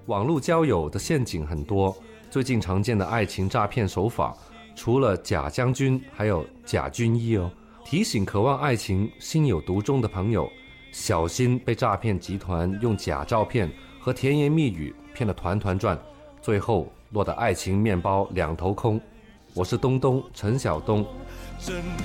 网络交友的陷阱很多，最近常见的爱情诈骗手法，除了假将军，还有假军医哦。提醒渴望爱情、心有独钟的朋友，小心被诈骗集团用假照片和甜言蜜语骗得团团转，最后落得爱情面包两头空。我是东东陈晓东。